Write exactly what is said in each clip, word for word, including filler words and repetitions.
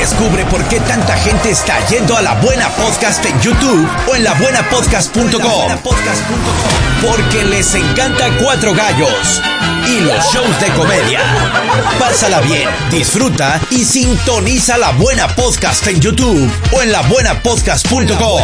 Descubre por qué tanta gente está yendo a La Buena Podcast en YouTube o en la buena podcast punto com. Porque les encanta Cuatro Gallos y los shows de comedia. Pásala bien, disfruta y sintoniza La Buena Podcast en YouTube o en la buena podcast punto com.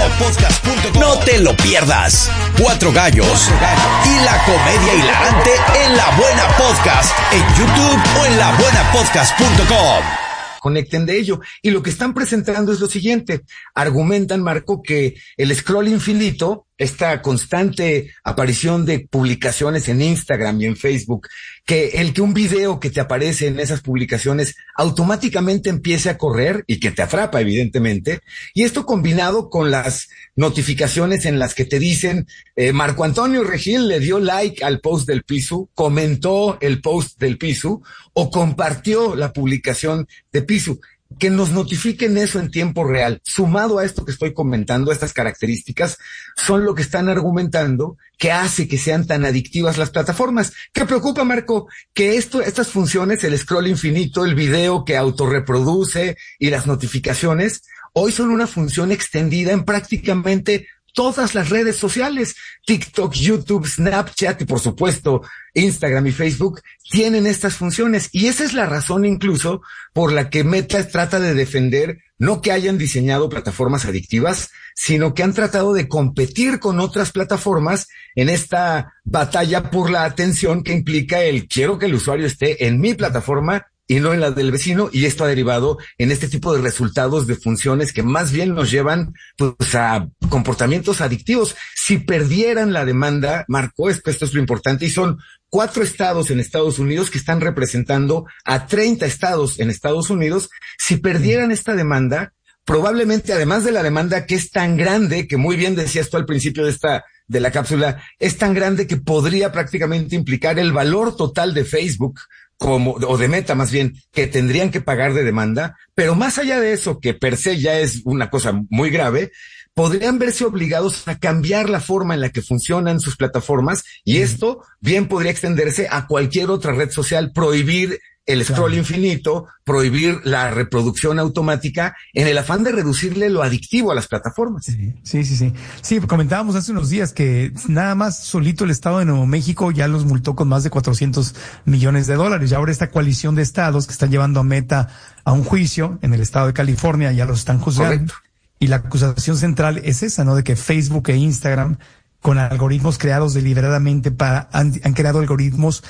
No te lo pierdas. Cuatro Gallos y la comedia hilarante en La Buena Podcast en YouTube o en la buena podcast punto com. Conecten de ello. Y lo que están presentando es lo siguiente. Argumentan, Marco, que el scroll infinito, esta constante aparición de publicaciones en Instagram y en Facebook, que el que un video que te aparece en esas publicaciones automáticamente empiece a correr y que te atrapa, evidentemente, y esto combinado con las notificaciones en las que te dicen, eh, Marco Antonio Regil le dio like al post del Pisu, comentó el post del Pisu o compartió la publicación de Pisu. Que nos notifiquen eso en tiempo real, sumado a esto que estoy comentando, estas características, son lo que están argumentando que hace que sean tan adictivas las plataformas. ¿Qué preocupa, Marco? Que esto, estas funciones, el scroll infinito, el video que autorreproduce y las notificaciones, hoy son una función extendida en prácticamente todas las redes sociales. TikTok, YouTube, Snapchat y por supuesto Instagram y Facebook tienen estas funciones, y esa es la razón incluso por la que Meta trata de defender no que hayan diseñado plataformas adictivas, sino que han tratado de competir con otras plataformas en esta batalla por la atención que implica el quiero que el usuario esté en mi plataforma y no en la del vecino, y esto ha derivado en este tipo de resultados de funciones que más bien nos llevan pues a comportamientos adictivos. Si perdieran la demanda, Marco, esto, esto es lo importante, y son cuatro estados en Estados Unidos que están representando a treinta estados en Estados Unidos. Si perdieran esta demanda, probablemente, además de la demanda que es tan grande, que muy bien decías tú al principio de esta de la cápsula, es tan grande que podría prácticamente implicar el valor total de Facebook, como, o de Meta más bien, que tendrían que pagar de demanda, pero más allá de eso, que per se ya es una cosa muy grave, podrían verse obligados a cambiar la forma en la que funcionan sus plataformas, y esto bien podría extenderse a cualquier otra red social, prohibir el scroll claro. infinito, prohibir la reproducción automática, en el afán de reducirle lo adictivo a las plataformas. Sí, sí, sí. Sí, sí comentábamos hace unos días que nada más solito el estado de Nuevo México ya los multó con más de cuatrocientos millones de dólares. Y ahora esta coalición de estados que están llevando a Meta a un juicio en el estado de California ya los están juzgando. Correcto. Y la acusación central es esa, ¿no? De que Facebook e Instagram, con algoritmos creados deliberadamente para, han, han creado algoritmos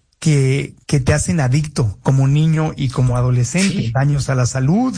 que, que te hacen adicto como niño y como adolescente, sí. Daños a la salud,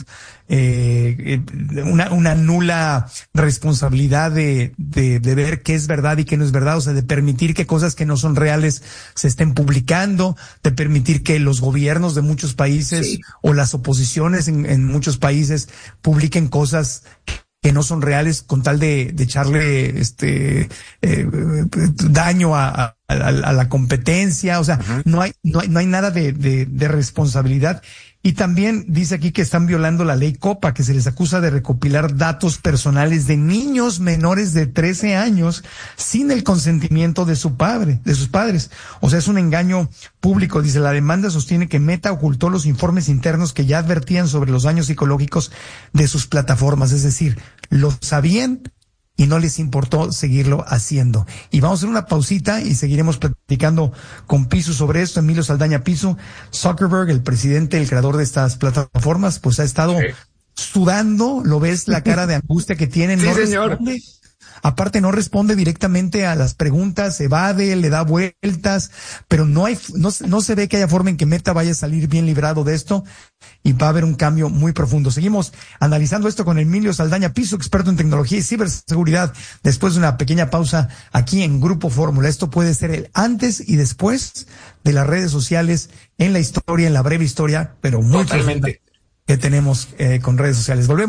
eh, una, una nula responsabilidad de, de, de ver qué es verdad y qué no es verdad, o sea, de permitir que cosas que no son reales se estén publicando, de permitir que los gobiernos de muchos países sí. o las oposiciones en, en muchos países publiquen cosas que no son reales con tal de, de echarle este eh, daño a, a, a la competencia. O sea, uh-huh. no hay no hay no hay nada de, de de responsabilidad. Y también dice aquí que están violando la ley COPPA, que se les acusa de recopilar datos personales de niños menores de trece años sin el consentimiento de su padre, de sus padres. O sea, es un engaño público. Dice, la demanda sostiene que Meta ocultó los informes internos que ya advertían sobre los daños psicológicos de sus plataformas. Es decir, lo sabían y no les importó seguirlo haciendo. Y vamos a hacer una pausita y seguiremos platicando con Pisu sobre esto. Emilio Saldaña Pisu, Zuckerberg, el presidente, el creador de estas plataformas, pues ha estado sí. sudando, lo ves la cara de angustia que tiene, sí, no señor. responde. Aparte no responde directamente a las preguntas, evade, le da vueltas, pero no hay, no, no se ve que haya forma en que Meta vaya a salir bien librado de esto, y va a haber un cambio muy profundo. Seguimos analizando esto con Emilio Saldaña Pisu, experto en tecnología y ciberseguridad, después de una pequeña pausa aquí en Grupo Fórmula. Esto puede ser el antes y después de las redes sociales en la historia, en la breve historia, pero muy totalmente que tenemos eh, con redes sociales. Volvemos.